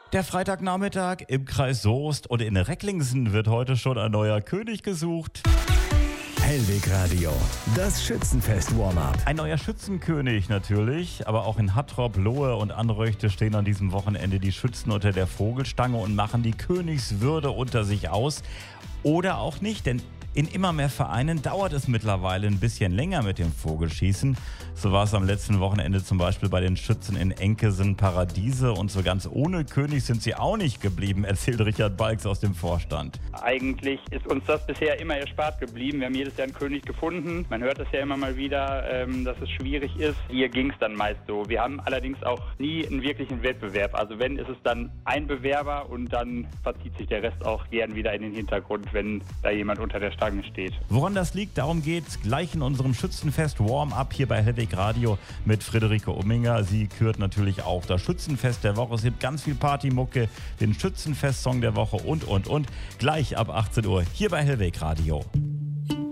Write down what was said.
Der Freitagnachmittag im Kreis Soest und in Recklinghausen wird heute schon ein neuer König gesucht. Hellweg Radio, das Schützenfest-Warm-Up. Ein neuer Schützenkönig natürlich, aber auch in Hattrop, Lohe und Anröchte stehen an diesem Wochenende die Schützen unter der Vogelstange und machen die Königswürde unter sich aus. Oder auch nicht, denn in immer mehr Vereinen dauert es mittlerweile ein bisschen länger mit dem Vogelschießen. So war es am letzten Wochenende zum Beispiel bei den Schützen in Enkesen Paradiese. Und so ganz ohne König sind sie auch nicht geblieben, erzählt Richard Balks aus dem Vorstand. Eigentlich ist uns das bisher immer erspart geblieben. Wir haben jedes Jahr einen König gefunden. Man hört es ja immer mal wieder, dass es schwierig ist. Hier ging es dann meist so. Wir haben allerdings auch nie einen wirklichen Wettbewerb. Also wenn, ist es dann ein Bewerber und dann verzieht sich der Rest auch gern wieder in den Hintergrund, wenn da jemand unter der Stange steht. Woran das liegt, darum geht's gleich in unserem Schützenfest Warm-Up hier bei Hellweg Radio mit Friederike Umminger. Sie kürt natürlich auch das Schützenfest der Woche. Es gibt ganz viel Partymucke, den Schützenfest-Song der Woche und. Gleich ab 18 Uhr hier bei Hellweg Radio.